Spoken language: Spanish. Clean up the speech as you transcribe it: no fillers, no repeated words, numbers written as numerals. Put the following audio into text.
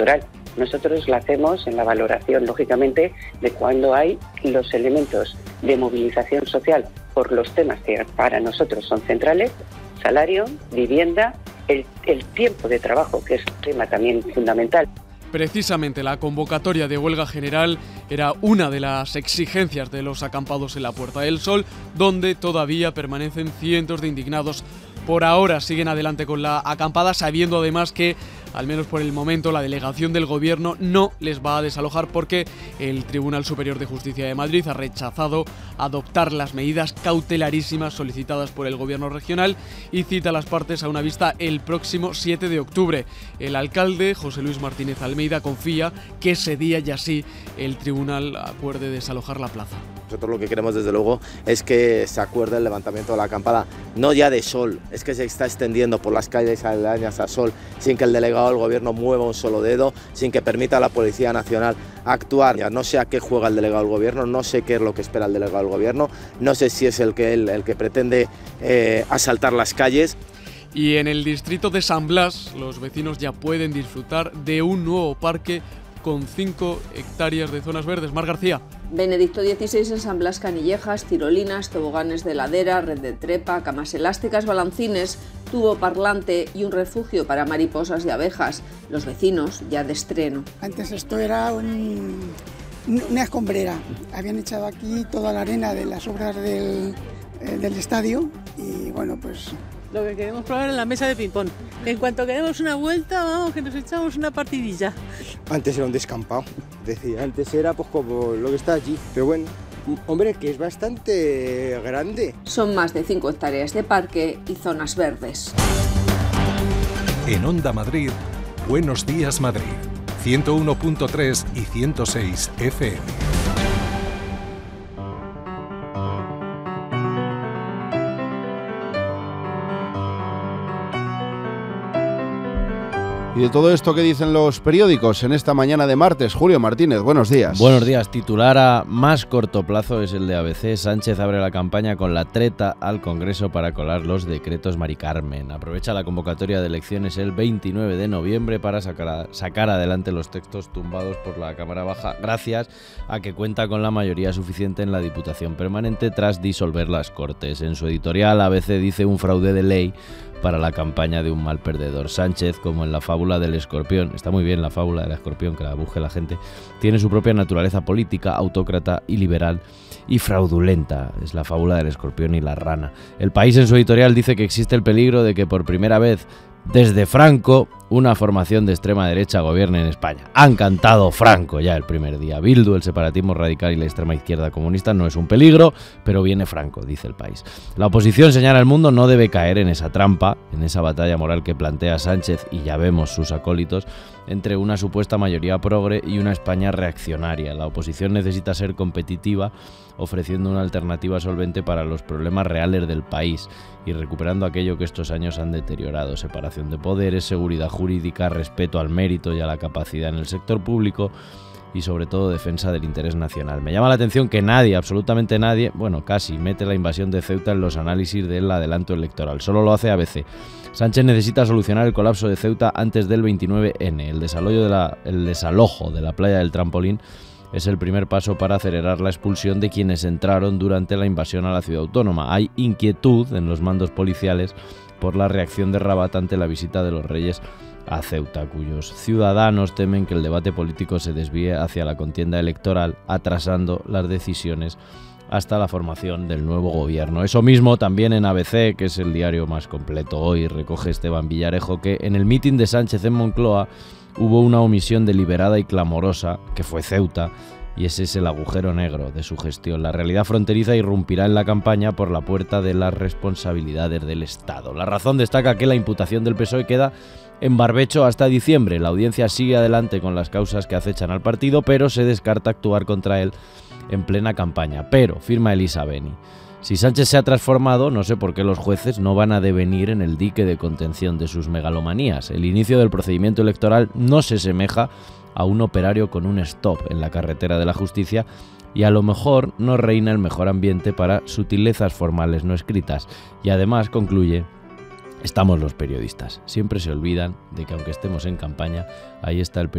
electoral. Nosotros la hacemos en la valoración, lógicamente, de cuando hay los elementos de movilización social por los temas que para nosotros son centrales: salario, vivienda, el tiempo de trabajo, que es un tema también fundamental. Precisamente la convocatoria de huelga general era una de las exigencias de los acampados en la Puerta del Sol, donde todavía permanecen cientos de indignados. Por ahora siguen adelante con la acampada, sabiendo además que, al menos por el momento, la delegación del Gobierno no les va a desalojar porque el Tribunal Superior de Justicia de Madrid ha rechazado adoptar las medidas cautelarísimas solicitadas por el Gobierno regional y cita a las partes a una vista el próximo 7 de octubre. El alcalde, José Luis Martínez Almeida, confía que ese día ya sí el tribunal acuerde desalojar la plaza. Nosotros lo que queremos desde luego es que se acuerde el levantamiento de la acampada, no ya de Sol, es que se está extendiendo por las calles aledañas a Sol sin que el delegado del Gobierno mueva un solo dedo, sin que permita a la Policía Nacional actuar. Ya no sé a qué juega el delegado del Gobierno, no sé qué es lo que espera el delegado del Gobierno, no sé si es el que pretende asaltar las calles. Y en el distrito de San Blas, los vecinos ya pueden disfrutar de un nuevo parque con 5 hectáreas de zonas verdes. Mar García. Benedicto XVI en San Blas, canillejas, tirolinas, toboganes de ladera, red de trepa, camas elásticas, balancines, tubo parlante y un refugio para mariposas y abejas. Los vecinos ya de estreno. Antes esto era una escombrera. Habían echado aquí toda la arena de las obras del estadio y bueno, pues... Lo que queremos probar es la mesa de ping-pong. En cuanto queremos una vuelta, vamos, que nos echamos una partidilla. Antes era un descampado, decía, antes era pues como lo que está allí, pero bueno, hombre, que es bastante grande. Son más de 5 hectáreas de parque y zonas verdes. En Onda Madrid, Buenos Días Madrid, 101.3 y 106 FM. Y de todo esto que dicen los periódicos en esta mañana de martes, Julio Martínez, buenos días. Buenos días. Titular a más corto plazo es el de ABC. Sánchez abre la campaña con la treta al Congreso para colar los decretos Mari Carmen. Aprovecha la convocatoria de elecciones el 29 de noviembre para sacar adelante los textos tumbados por la Cámara Baja, gracias a que cuenta con la mayoría suficiente en la Diputación Permanente tras disolver las Cortes. En su editorial, ABC dice un fraude de ley para la campaña de un mal perdedor. Sánchez, como en la fábula del escorpión, está muy bien la fábula del escorpión, que la busque la gente, tiene su propia naturaleza política, autócrata y liberal y fraudulenta. Es la fábula del escorpión y la rana. El País, en su editorial, dice que existe el peligro de que por primera vez desde Franco una formación de extrema derecha gobierne en España. Han cantado Franco ya el primer día. Bildu, el separatismo radical y la extrema izquierda comunista no es un peligro, pero viene Franco, dice El País. La oposición, señala El Mundo, no debe caer en esa trampa, en esa batalla moral que plantea Sánchez, y ya vemos sus acólitos, entre una supuesta mayoría progre y una España reaccionaria. La oposición necesita ser competitiva, ofreciendo una alternativa solvente para los problemas reales del país y recuperando aquello que estos años han deteriorado: separación de poderes, seguridad jurídica, respeto al mérito y a la capacidad en el sector público y sobre todo defensa del interés nacional. Me llama la atención que nadie, absolutamente nadie, bueno, casi, mete la invasión de Ceuta en los análisis del adelanto electoral. Solo lo hace ABC. Sánchez necesita solucionar el colapso de Ceuta antes del 29N. El desalojo de la playa del Trampolín es el primer paso para acelerar la expulsión de quienes entraron durante la invasión a la ciudad autónoma. Hay inquietud en los mandos policiales por la reacción de Rabat ante la visita de los Reyes a Ceuta, cuyos ciudadanos temen que el debate político se desvíe hacia la contienda electoral, atrasando las decisiones hasta la formación del nuevo gobierno. Eso mismo también en ABC, que es el diario más completo hoy, recoge Esteban Villarejo que en el mitin de Sánchez en Moncloa hubo una omisión deliberada y clamorosa, que fue Ceuta, y ese es el agujero negro de su gestión. La realidad fronteriza irrumpirá en la campaña por la puerta de las responsabilidades del Estado. La Razón destaca que la imputación del PSOE queda en barbecho hasta diciembre. La audiencia sigue adelante con las causas que acechan al partido, pero se descarta actuar contra él en plena campaña. Pero, firma Elisa Beni, si Sánchez se ha transformado, no sé por qué los jueces no van a devenir en el dique de contención de sus megalomanías. El inicio del procedimiento electoral no se semeja a un operario con un stop en la carretera de la justicia y a lo mejor no reina el mejor ambiente para sutilezas formales no escritas. Y además, concluye, estamos los periodistas. Siempre se olvidan de que aunque estemos en campaña, ahí está el periodista.